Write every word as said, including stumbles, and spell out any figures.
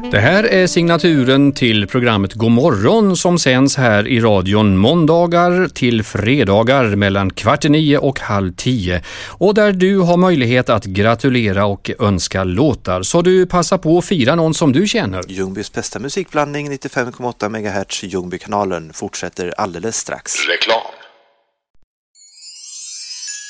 Det här är signaturen till programmet God morgon som sänds här i radion måndagar till fredagar mellan kvart i nio och halv tio. Och där du har möjlighet att gratulera och önska låtar. Så du passar på att fira någon som du känner. Ljungbys bästa musikblandning nittiofem komma åtta megahertz Ljungbykanalen fortsätter alldeles strax. Reklam.